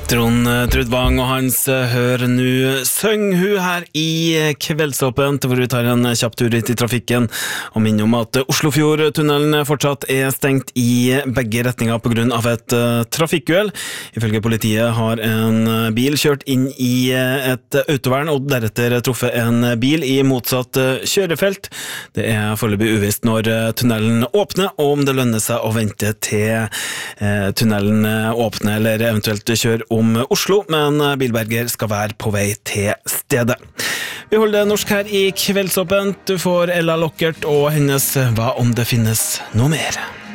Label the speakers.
Speaker 1: Trond Trudvang og hans Hør nu søng hun her i Kveldsåpent, hvor vi tar en kjapp tur ut i trafikken og minner om at Oslofjordtunnelen fortsatt er stengt i begge retninger på grunn av et trafikkuhell. Ifølge politiet har en bil kjørt inn i et autovern og deretter truffet en bil i motsatt kjørefelt. Det er foreløpig uvisst når tunnelen åpner, og om det lønner seg å vente til tunnelen åpner eller eventuelt kjøre om Oslo, men bilberger skal være på vei til stedet. Vi holder det norsk her i Kveldsåpent. Du får Ella Lockert og hennes Hva om det finnes noe mer?